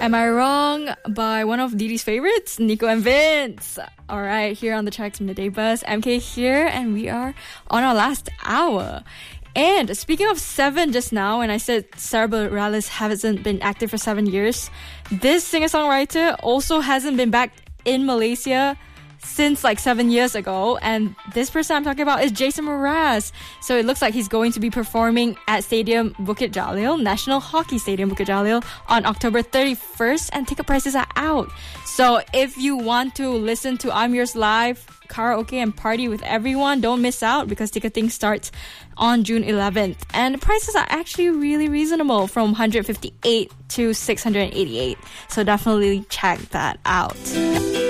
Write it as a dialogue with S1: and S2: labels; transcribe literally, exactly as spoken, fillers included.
S1: Am I Wrong by one of Didi's favorites, Nico and Vince. All right, here on the Tracks Midday Buzz, M K here, and we are on our last hour. And speaking of seven just now, and I said Sarah Bareilles hasn't been active for seven years, this singer-songwriter also hasn't been back in Malaysia since like seven years ago, and this person I'm talking about is Jason Mraz. So it looks like he's going to be performing at Stadium Bukit Jalil, National Hockey Stadium Bukit Jalil, on October thirty-first, and ticket prices are out. So if you want to listen to I'm Yours live, karaoke and party with everyone, don't miss out because ticketing starts on June eleventh, and the prices are actually really reasonable, from one hundred fifty-eight to six hundred eighty-eight. So definitely check that out.